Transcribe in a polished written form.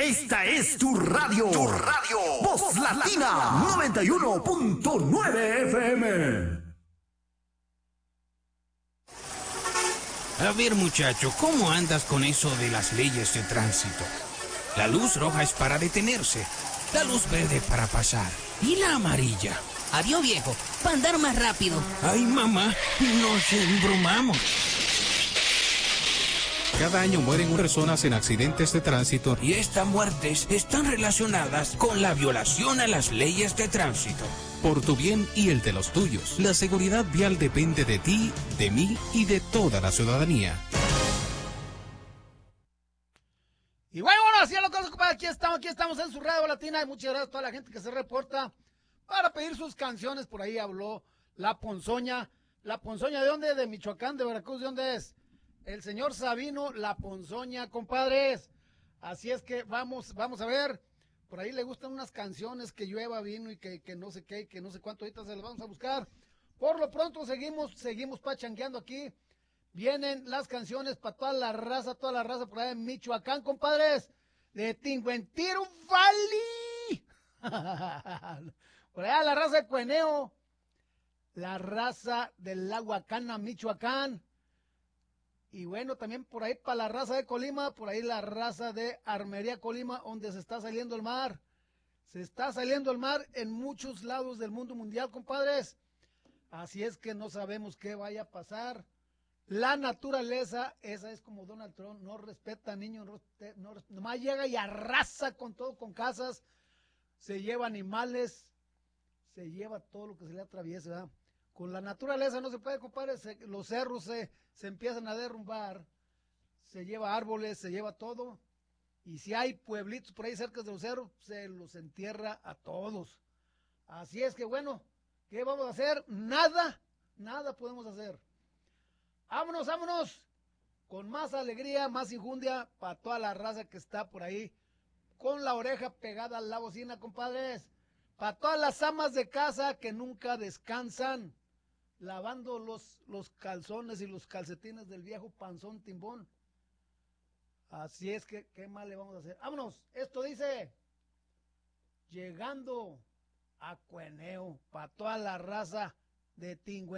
Esta es tu radio. Voz Latina 91.9 FM. A ver, muchacho, ¿cómo andas con eso de las leyes de tránsito? La luz roja es para detenerse, la luz verde para pasar y la amarilla. Adiós, viejo, para andar más rápido. Ay, mamá, nos embromamos. Cada año mueren personas en accidentes de tránsito Y estas muertes están relacionadas con la violación a las leyes de tránsito. por tu bien y el de los tuyos. La seguridad vial depende de ti, de mí y de toda la ciudadanía. Y bueno, así es la cosa, compadre. Aquí estamos en su radio latina. Y muchas gracias a toda la gente que se reporta para pedir sus canciones. Por ahí habló La Ponzoña. ¿La Ponzoña de dónde? De Michoacán, de Veracruz, ¿de dónde es? El señor Sabino La Ponzoña, compadres. Así es que vamos a ver. Por ahí le gustan unas canciones que llueva vino y que no sé qué, que no sé cuánto. Ahorita se las vamos a buscar. Por lo pronto seguimos pachangueando aquí. Vienen las canciones para toda la raza por allá en Michoacán, compadres. De Tinguentiro Valley. Por allá la raza de Cueneo. La raza del Aguacana, Michoacán. Y bueno, también por ahí para la raza de Colima, por ahí la raza de Armería, Colima, donde se está saliendo el mar. Se está saliendo el mar en muchos lados del mundo mundial, compadres. Así es que no sabemos qué vaya a pasar. La naturaleza, esa es como Donald Trump, no respeta a niños, nomás llega y arrasa con todo, con casas, se lleva animales, se lleva todo lo que se le atraviesa, ¿verdad? Con la naturaleza no se puede, compadre, los cerros se empiezan a derrumbar, se lleva árboles, se lleva todo, y si hay pueblitos por ahí cerca de los cerros, se los entierra a todos. Así es que bueno, ¿qué vamos a hacer? Nada podemos hacer. Vámonos, con más alegría, más injundia, para toda la raza que está por ahí, con la oreja pegada a la bocina, compadres, para todas las amas de casa que nunca descansan, lavando los calzones y los calcetines del viejo panzón timbón. Así es que, ¿qué más le vamos a hacer? Vámonos, esto dice, llegando a Cueneo, para toda la raza de Tingüe.